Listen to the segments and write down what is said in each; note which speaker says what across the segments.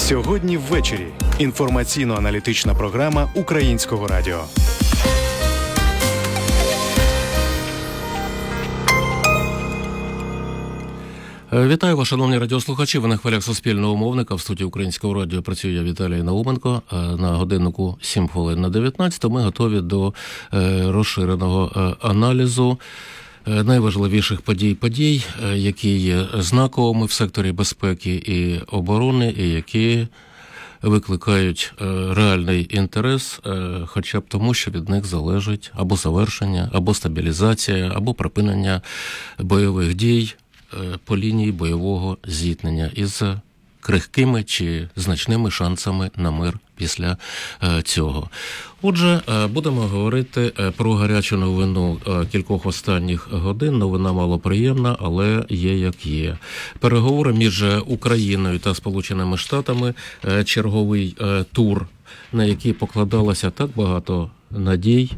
Speaker 1: Сьогодні ввечері. Інформаційно-аналітична програма Українського радіо.
Speaker 2: Вітаю вас, шановні радіослухачі. Ви на хвилях Суспільного мовника. В студії Українського радіо працює я, Віталій Науменко. На годиннику 7 хвилин на 19. Ми готові до розширеного аналізу найважливіших подій, які є знаковими в секторі безпеки і оборони, і які викликають реальний інтерес, хоча б тому, що від них залежить або завершення, або стабілізація, або припинення бойових дій по лінії бойового зіткнення із крихкими чи значними шансами на мир після цього. Отже, будемо говорити про гарячу новину кількох останніх годин. Новина малоприємна, але є як є. Переговори між Україною та Сполученими Штатами, черговий тур, на який покладалося так багато надій,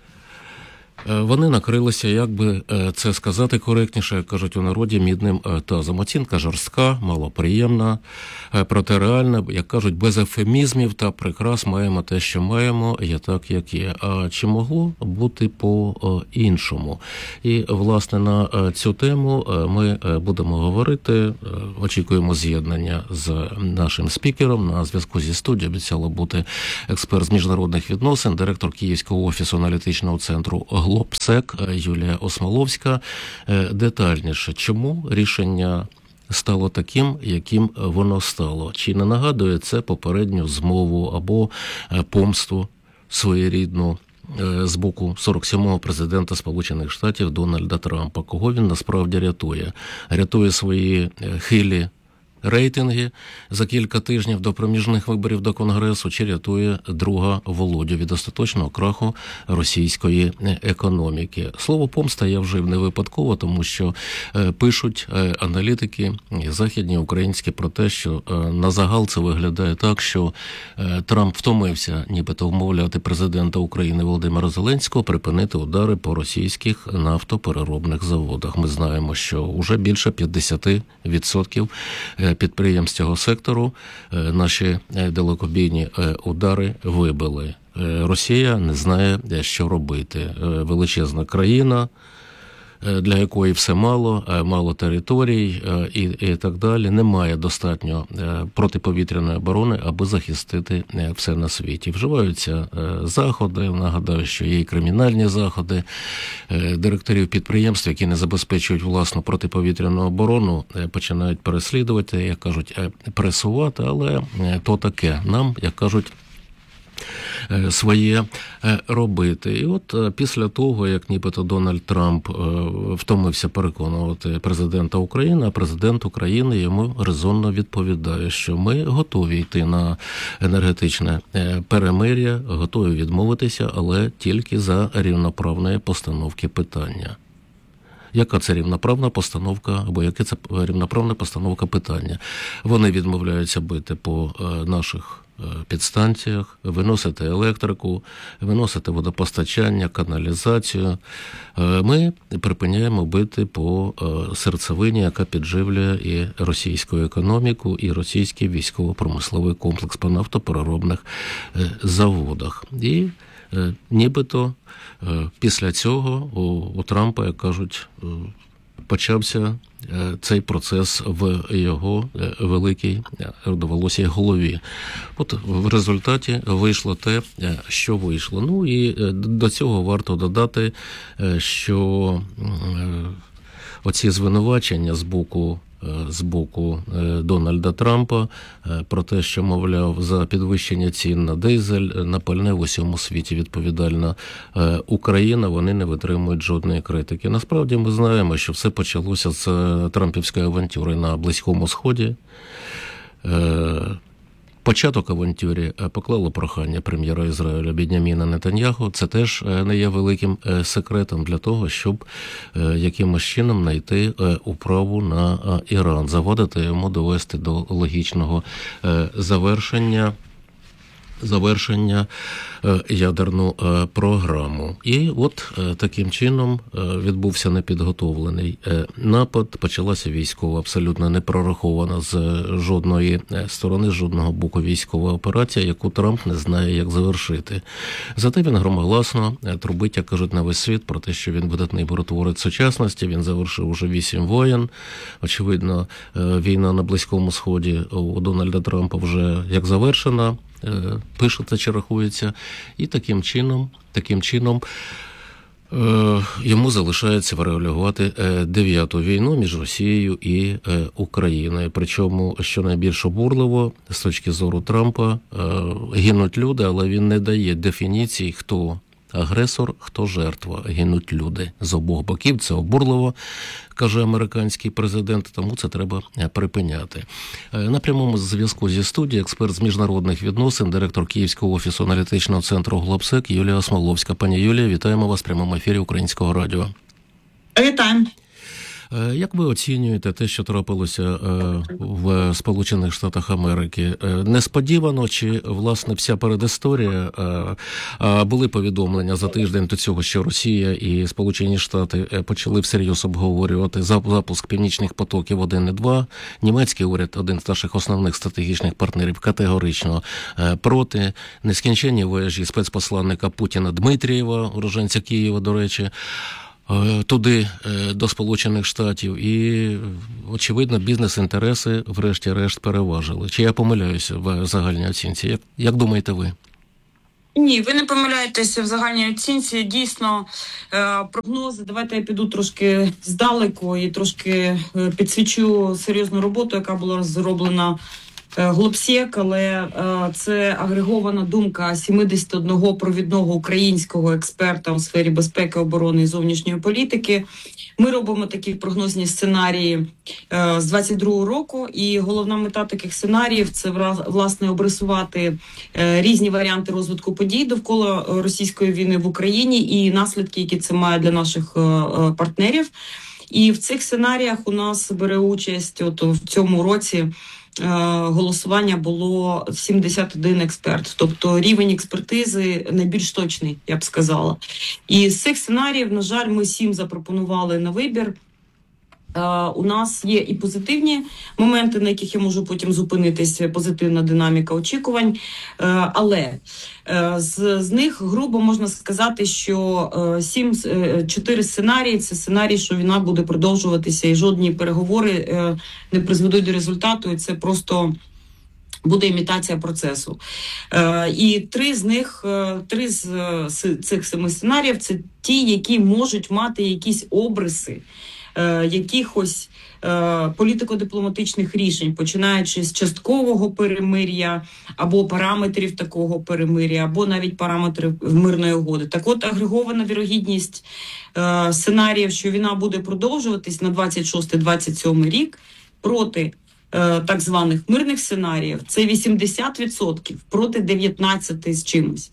Speaker 2: вони накрилися, як би це сказати коректніше, як кажуть у народі, мідним тазом. Оцінка жорстка, малоприємна, проте реальна, як кажуть, без ефемізмів та прикрас маємо те, що маємо, є так, як є. А чи могло бути по-іншому? І, власне, на цю тему ми будемо говорити. Очікуємо з'єднання з нашим спікером. На зв'язку зі студією обіцяла бути експерт з міжнародних відносин, директор Київського офісу аналітичного центру Глобсек Юлія Осмоловська. Детальніше, чому рішення стало таким, яким воно стало? Чи не нагадує це попередню змову або помсту своєрідну з боку 47-го президента Сполучених Штатів Дональда Трампа? Кого він насправді рятує? Рятує свої хилі рейтинги за кілька тижнів до проміжних виборів до Конгресу, чи рятує друга Володю від остаточного краху російської економіки? Слово «помста» я вжив не випадково, тому що пишуть аналітики західні, українські, про те, що на загал це виглядає так, що Трамп втомився нібито вмовляти президента України Володимира Зеленського припинити удари по російських нафтопереробних заводах. Ми знаємо, що вже більше 50% підприємств цього сектору наші далекобійні удари вибили. Росія не знає, що робити. Величезна країна, для якої все мало територій і так далі. Немає достатньо протиповітряної оборони, аби захистити все на світі. Вживаються заходи, нагадаю, що є і кримінальні заходи директорів підприємств, які не забезпечують власну протиповітряну оборону, починають переслідувати, як кажуть, пресувати, але то таке. Нам, як кажуть, своє робити. І от після того, як нібито Дональд Трамп втомився переконувати президента України, а президент України йому резонно відповідає, що ми готові йти на енергетичне перемир'я, готові відмовитися, але тільки за рівноправної постановки питання. Яка це рівноправна постановка, або яка це рівноправна постановка питання? Вони відмовляються бити по наших підстанціях, виносити електрику, виносити водопостачання, каналізацію. Ми припиняємо бити по серцевині, яка підживлює і російську економіку, і російський військово-промисловий комплекс по нафтопереробних заводах. І нібито після цього у Трампа, як кажуть, почався цей процес в його великій родоволосій голові. От в результаті вийшло те, що вийшло. Ну і до цього варто додати, що оці звинувачення з боку Дональда Трампа про те, що, мовляв, за підвищення цін на дизель, на пальне в усьому світі відповідальна Україна, вони не витримують жодної критики. Насправді ми знаємо, що все почалося з трампівської авантюри на Близькому Сході. Початок авантюрі поклало прохання прем'єра Ізраїля Біньяміна Нетаньяху. Це теж не є великим секретом для того, щоб якимось чином знайти управу на Іран, завадити йому довести до логічного завершення завершення ядерну програму. І от таким чином відбувся непідготовлений напад, почалася військова, абсолютно не прорахована з жодної сторони, з жодного боку військова операція, яку Трамп не знає, як завершити. Зате він громогласно трубить, як кажуть, на весь світ про те, що він видатний миротворець сучасності, він завершив уже 8 воєн. Очевидно, війна на Близькому Сході у Дональда Трампа вже як завершена, пишеться чи рахується, і таким чином йому залишається врегулювати 9-ту війну між Росією і Україною. Причому, що найбільш обурливо, з точки зору Трампа, гинуть люди, але він не дає дефініцій, хто агресор, хто жертва. Гинуть люди з обох боків. Це обурливо, каже американський президент, тому це треба припиняти. На прямому зв'язку зі студією експерт з міжнародних відносин, директор Київського офісу аналітичного центру «Глобсек» Юлія Смоловська. Пані Юлія, вітаємо вас в прямому ефірі Українського радіо.
Speaker 3: Вітаємо.
Speaker 2: Як ви оцінюєте те, що трапилося в Сполучених Штатах Америки? Несподівано чи, власне, вся передісторія? Були повідомлення за тиждень до цього, що Росія і Сполучені Штати почали всерйоз обговорювати запуск північних потоків 1 і 2. Німецький уряд, один з наших основних стратегічних партнерів, категорично проти. Нескінченні вояжі спецпосланника Путіна Дмитрієва, уроженця Києва, до речі, туди, до Сполучених Штатів, і, очевидно, бізнес-інтереси врешті-решт переважили. Чи я помиляюся в загальній оцінці? Як думаєте ви?
Speaker 3: Ні, ви не помиляєтеся в загальній оцінці. Дійсно, прогнози. Давайте я піду трошки здалеку і трошки підсвічу серйозну роботу, яка була зроблена Глобсек, але це агрегована думка 71 провідного українського експерта у сфері безпеки, оборони і зовнішньої політики. Ми робимо такі прогнозні сценарії з 22-го року, і головна мета таких сценаріїв – це, власне, обрисувати різні варіанти розвитку подій довкола російської війни в Україні і наслідки, які це має для наших партнерів. І в цих сценаріях у нас бере участь в цьому році голосування було 71 експерт. Тобто рівень експертизи найбільш точний, я б сказала. І з цих сценаріїв, на жаль, ми 7 запропонували на вибір. У нас є і позитивні моменти, на яких я можу потім зупинитись, позитивна динаміка очікувань, але з них грубо можна сказати, що 4 сценарії – це сценарій, що війна буде продовжуватися і жодні переговори не призведуть до результату, і це просто буде імітація процесу. І 3 з цих 7 сценаріїв – це ті, які можуть мати якісь обриси якихось політико-дипломатичних рішень, починаючи з часткового перемир'я або параметрів такого перемир'я, або навіть параметрів мирної угоди. Так от, агрегована вірогідність сценаріїв, що війна буде продовжуватись на 26-27 рік проти так званих мирних сценаріїв, це 80% проти 19 з чимось.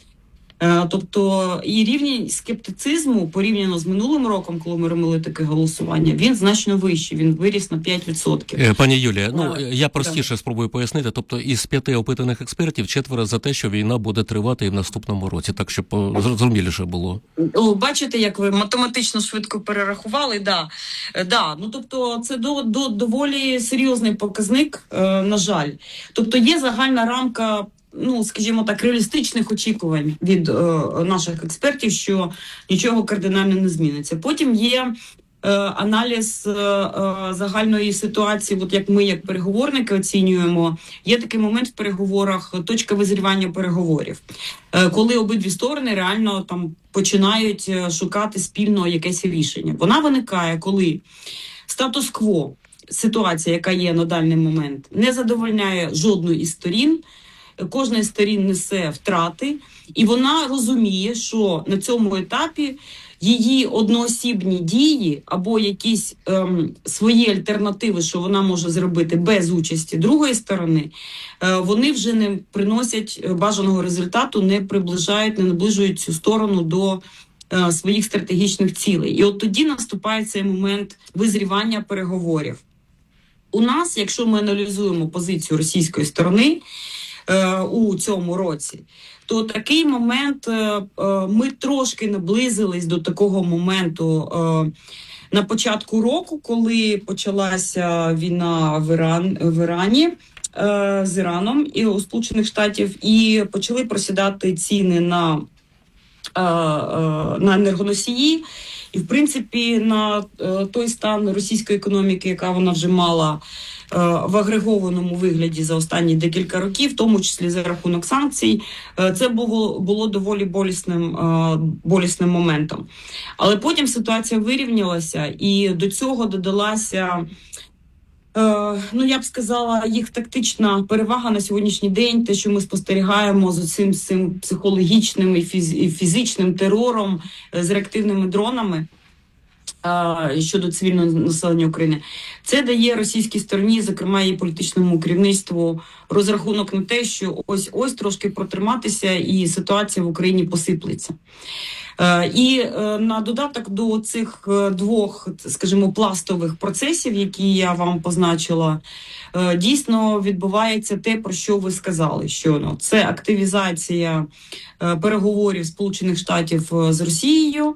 Speaker 3: Тобто і рівень скептицизму порівняно з минулим роком, коли ми робили таке голосування, він значно вищий, він виріс на 5%.
Speaker 2: Пані Юлія, я простіше спробую пояснити. Тобто із 5 опитаних експертів 4 за те, що війна буде тривати і в наступному році, так щоб зрозуміліше було.
Speaker 3: Бачите, як ви математично швидко перерахували, да. Ну тобто це доволі серйозний показник, на жаль. Тобто є загальна рамка, скажімо так, реалістичних очікувань від наших експертів, що нічого кардинально не зміниться. Потім є аналіз загальної ситуації, от як ми, як переговорники, оцінюємо. Є такий момент в переговорах, точка визрівання переговорів, коли обидві сторони реально там починають шукати спільно якесь рішення. Вона виникає, коли статус-кво, ситуація, яка є на даний момент, не задовольняє жодної із сторін, кожна із сторін несе втрати, і вона розуміє, що на цьому етапі її одноосібні дії або якісь свої альтернативи, що вона може зробити без участі другої сторони, вони вже не приносять бажаного результату, не наближують цю сторону до своїх стратегічних цілей. І от тоді наступає цей момент визрівання переговорів. У нас, якщо ми аналізуємо позицію російської сторони, у цьому році, то такий момент, ми трошки наблизились до такого моменту на початку року, коли почалася війна в Ірані з Іраном і у Сполучених Штатів, і почали просідати ціни на енергоносії. І, в принципі, на той стан російської економіки, яка вона вже мала в агрегованому вигляді за останні декілька років, в тому числі за рахунок санкцій, це було доволі болісним моментом. Але потім ситуація вирівнялася, і до цього додалася, я б сказала, їх тактична перевага на сьогоднішній день, те, що ми спостерігаємо з цим психологічним і фізичним терором, з реактивними дронами щодо цивільного населення України. Це дає російській стороні, зокрема її політичному керівництву, розрахунок на те, що ось трошки протриматися і ситуація в Україні посиплеться. І на додаток до цих двох, скажімо, пластових процесів, які я вам позначила, дійсно відбувається те, про що ви сказали щойно. Це активізація переговорів Сполучених Штатів з Росією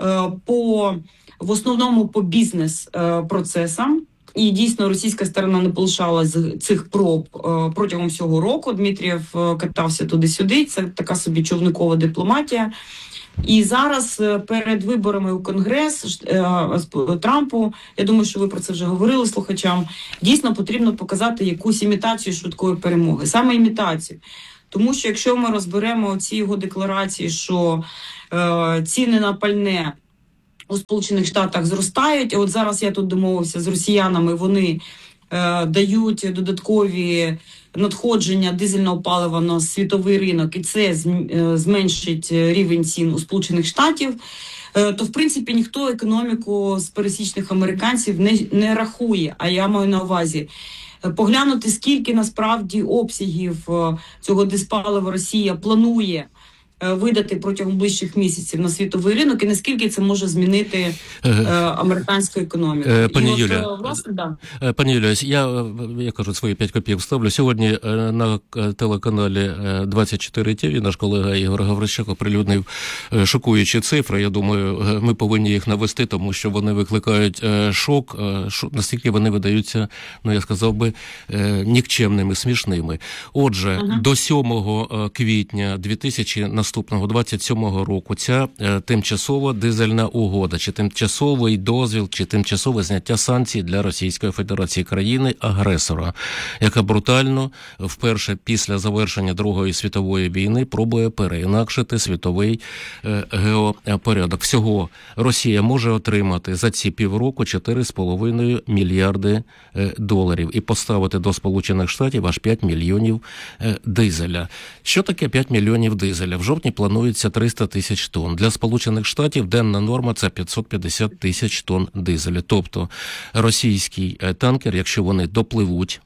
Speaker 3: в основному по бізнес-процесам. І дійсно російська сторона не полишала з цих проб протягом всього року. Дмитрієв катався туди-сюди, це така собі човникова дипломатія. І зараз перед виборами у Конгрес Трампу, я думаю, що ви про це вже говорили слухачам, дійсно потрібно показати якусь імітацію швидкої перемоги. Саме імітацію. Тому що якщо ми розберемо ці його декларації, що ціни на пальне у Сполучених Штатах зростають, і от зараз я тут домовився з росіянами, вони дають додаткові надходження дизельного палива на світовий ринок, і це зменшить рівень цін у Сполучених Штатів, то, в принципі, ніхто економіку з пересічних американців не рахує. А я маю на увазі поглянути, скільки насправді обсягів цього диспалива Росія планує видати протягом ближчих місяців на світовий ринок, і наскільки це може змінити американську економіку.
Speaker 2: Пані Юлія, я кажу, свої 5 копійок ставлю. Сьогодні на телеканалі 24 ТВ наш колега Ігор Гаврищак оприлюднив шокуючі цифри. Я думаю, ми повинні їх навести, тому що вони викликають шок, настільки вони видаються, я сказав би, нікчемними, смішними. Отже, до 7 квітня 2027 року ця тимчасова дизельна угода, чи тимчасовий дозвіл, чи тимчасове зняття санкцій для Російської Федерації, країни-агресора, яка брутально вперше після завершення Другої світової війни пробує переінакшити світовий геопорядок. Всього Росія може отримати за ці півроку 4,5 мільярди доларів і поставити до Сполучених Штатів аж 5 мільйонів дизеля. Що таке 5 мільйонів дизеля? В жовтні планується 300 тисяч тонн. Для Сполучених Штатів денна норма – це 550 тисяч тонн дизеля. Тобто російський танкер, якщо вони допливуть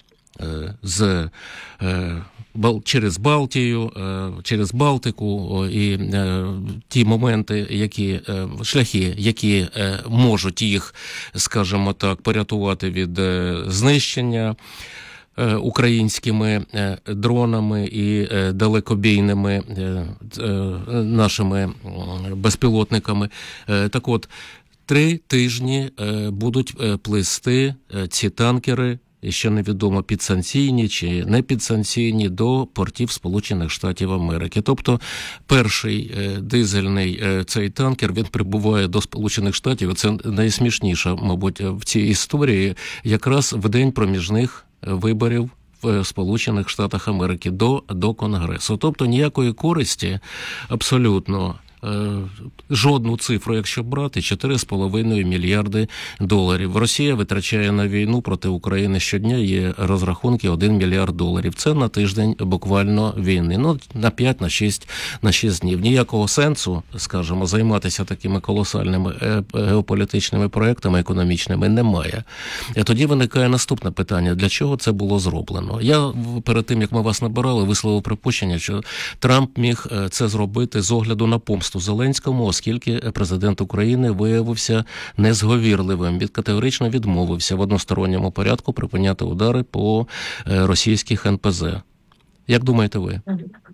Speaker 2: через Балтію, через Балтику і ті моменти, шляхи, які можуть їх, скажімо так, порятувати від знищення українськими дронами і далекобійними нашими безпілотниками. Так от, 3 тижні будуть плисти ці танкери, ще невідомо підсанкційні чи не підсанкційні, до портів Сполучених Штатів Америки. Тобто перший дизельний цей танкер, він прибуває до Сполучених Штатів, це найсмішніше, мабуть, в цій історії, якраз в день проміжних виборів в Сполучених Штатах Америки до Конгресу. Тобто ніякої користі абсолютно. Жодну цифру, якщо брати, 4,5 мільярди доларів. Росія витрачає на війну проти України щодня, є розрахунки 1 мільярд доларів. Це на тиждень буквально війни. На 5, на 6 днів. Ніякого сенсу, скажімо, займатися такими колосальними геополітичними проектами економічними немає. І тоді виникає наступне питання. Для чого це було зроблено? Я перед тим, як ми вас набирали, висловив припущення, що Трамп міг це зробити з огляду на помсту Зеленському, оскільки президент України виявився незговірливим. Категорично відмовився в односторонньому порядку припиняти удари по російських НПЗ. Як думаєте ви?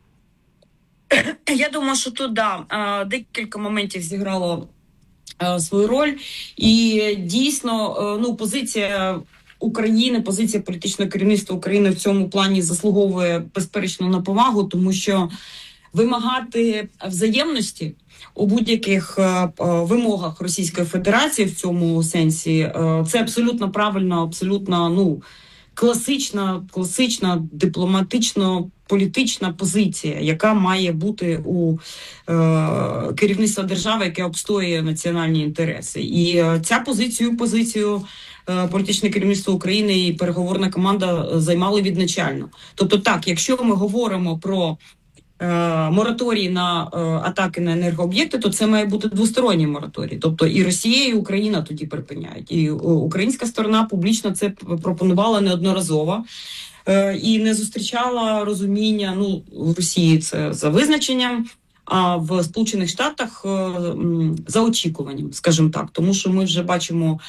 Speaker 3: Я думаю, що тут декілька моментів зіграло свою роль, і дійсно, позиція України, позиція політичного керівництва України в цьому плані заслуговує безперечно на повагу, тому що вимагати взаємності у будь-яких вимогах Російської Федерації в цьому сенсі це абсолютно правильно, абсолютно класична дипломатично-політична позиція, яка має бути у керівництва держави, яке обстоює національні інтереси. І ця позицію політичне керівництво України і переговорна команда займали відначально. Тобто так, якщо ми говоримо про мораторій на атаки на енергооб'єкти, то це має бути двосторонній мораторій. Тобто і Росія, і Україна тоді припиняють. І українська сторона публічно це пропонувала неодноразово і не зустрічала розуміння, в Росії це за визначенням, а в Сполучених Штатах за очікуванням, скажімо так. Тому що ми вже бачимо,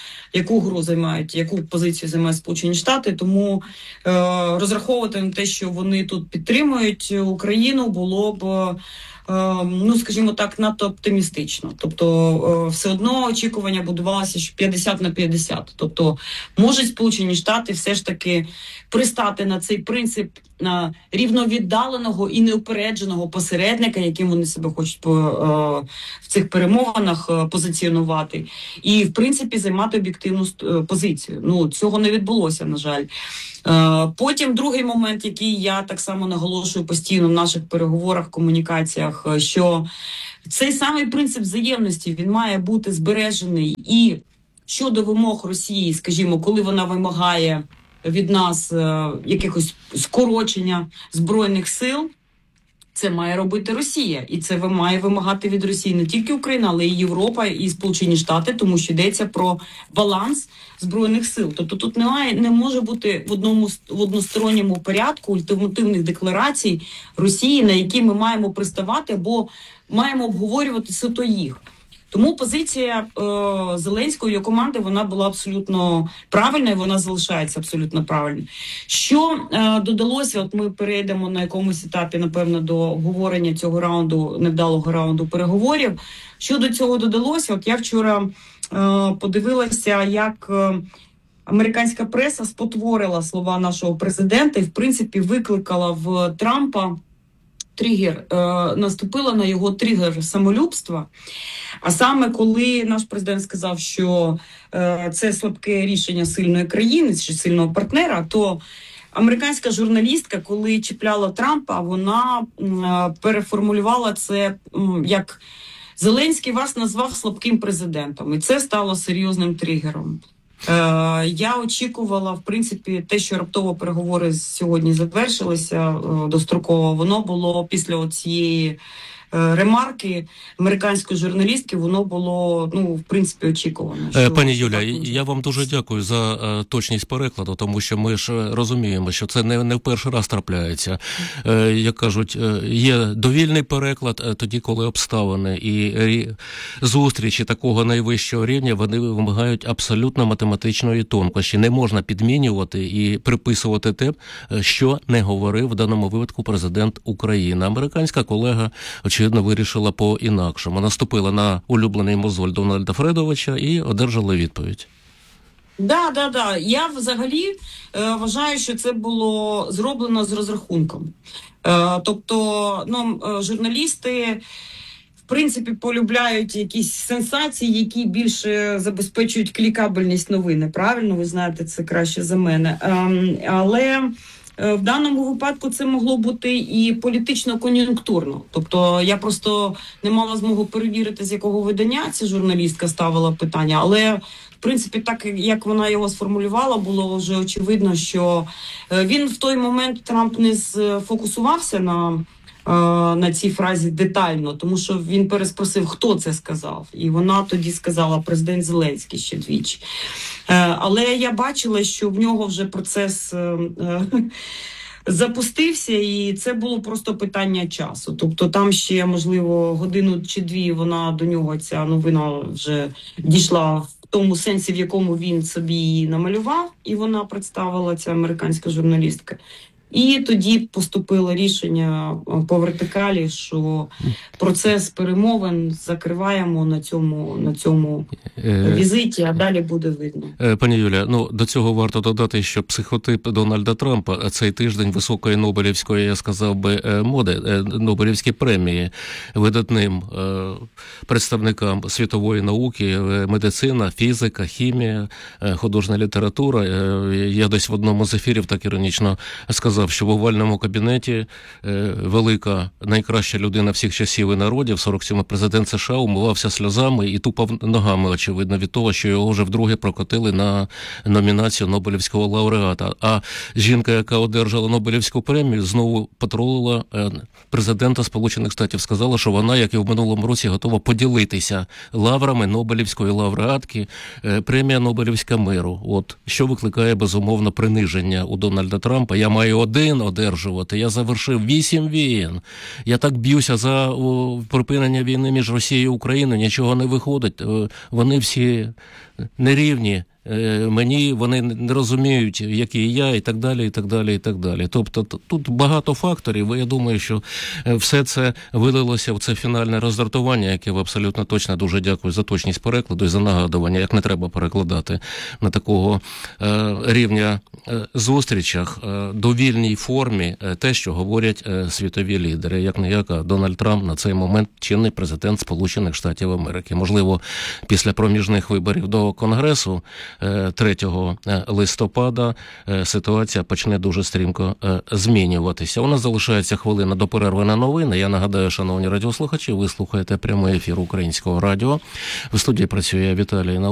Speaker 3: яку позицію займають Сполучені Штати, тому розраховувати на те, що вони тут підтримують Україну, було б, скажімо так, надто оптимістично. Тобто все одно очікування будувалося, що 50/50. Тобто можуть Сполучені Штати все ж таки пристати на цей принцип рівновіддаленого і неупередженого посередника, яким вони себе хочуть в цих перемовинах позиціонувати, і, в принципі, займати об'єктивну позицію. Цього не відбулося, на жаль. Потім другий момент, який я так само наголошую постійно в наших переговорах, комунікаціях, що цей самий принцип взаємності, він має бути збережений і щодо вимог Росії, скажімо, коли вона вимагає від нас якихось скорочення Збройних сил, це має робити Росія. І це має вимагати від Росії не тільки Україна, але і Європа, і Сполучені Штати, тому що йдеться про баланс Збройних сил. Тобто тут не може бути в односторонньому порядку ультимативних декларацій Росії, на які ми маємо приставати або маємо обговорювати суто їх. Тому позиція Зеленського і його команди, вона була абсолютно правильна, і вона залишається абсолютно правильною. Що додалося, от ми перейдемо на якомусь етапі, напевно, до обговорення цього невдалого раунду переговорів. Що до цього додалося? От я вчора подивилася, як американська преса спотворила слова нашого президента і, в принципі, викликала в Трампа наступила на його тригер самолюбства. А саме, коли наш президент сказав, що це слабке рішення сильної країни чи сильного партнера, то американська журналістка, коли чіпляла Трампа, вона переформулювала це як «Зеленський вас назвав слабким президентом». І це стало серйозним тригером. Я очікувала, в принципі, те, що раптово переговори сьогодні завершилися достроково, воно було після цієї ремарки американської журналістки, воно було, в принципі, очікувано.
Speaker 2: Пані Юля, я вам дуже дякую за точність перекладу, тому що ми ж розуміємо, що це не в перший раз трапляється. Як кажуть, є довільний переклад, тоді, коли обставини і зустрічі такого найвищого рівня, вони вимагають абсолютно математичної тонкощі. Не можна підмінювати і приписувати те, що не говорив в даному випадку президент України. Американська колега, очевидно, вирішила по-інакшому. Наступила на улюблений мозоль Дональда Фредовича і одержала відповідь.
Speaker 3: Да. Я взагалі вважаю, що це було зроблено з розрахунком. Тобто, журналісти, в принципі, полюбляють якісь сенсації, які більше забезпечують клікабельність новини. Правильно? Ви знаєте це краще за мене. Але в даному випадку це могло бути і політично-кон'юнктурно. Тобто я просто не мала змогу перевірити, з якого видання ця журналістка ставила питання, але, в принципі, так, як вона його сформулювала, було вже очевидно, що він в той момент, Трамп, не сфокусувався на цій фразі детально, тому що він переспросив, хто це сказав. І вона тоді сказала президент Зеленський ще двічі. Але я бачила, що в нього вже процес запустився, і це було просто питання часу. Тобто там ще, можливо, годину чи дві до нього ця новина вже дійшла в тому сенсі, в якому він собі її намалював, і вона представила, ця американська журналістка. І тоді поступило рішення по вертикалі, що процес перемовин закриваємо на цьому візиті, а далі буде видно.
Speaker 2: Пані Юлія, до цього варто додати, що психотип Дональда Трампа цей тиждень високої Нобелівської, я сказав би, моди, Нобелівські премії видатним представникам світової науки, медицина, фізика, хімія, художня література. Я десь в одному з ефірів так іронічно сказав, що в овальному кабінеті велика, найкраща людина всіх часів і народів, 47-й президент США, умивався сльозами і тупав ногами, очевидно, від того, що його вже вдруге прокотили на номінацію Нобелівського лауреата. А жінка, яка одержала Нобелівську премію, знову потролила президента Сполучених Штатів. Сказала, що вона, як і в минулому році, готова поділитися лаврами Нобелівської лауреатки, премія Нобелівська миру. От, що викликає, безумовно, приниження у Дональда Трампа. Я маю один одержувати, я завершив 8 війн. Я так б'юся за припинення війни між Росією і Україною, нічого не виходить. Вони всі нерівні. Мені вони не розуміють, який я, і так далі, і так далі, і так далі. Тобто тут багато факторів, і я думаю, що все це вилилося в це фінальне роздратування, яке ви абсолютно точно, дуже дякую за точність перекладу і за нагадування, як не треба перекладати на такого рівня зустрічах, довільній формі те, що говорять світові лідери. Як-не-як, Дональд Трамп на цей момент чинний президент Сполучених Штатів Америки. Можливо, після проміжних виборів до Конгресу 3 листопада ситуація почне дуже стрімко змінюватися. У нас залишається хвилина до перерви на новини. Я нагадаю, шановні радіослухачі, ви слухаєте прямий ефір Українського радіо. В студії працює Віталій Наумов.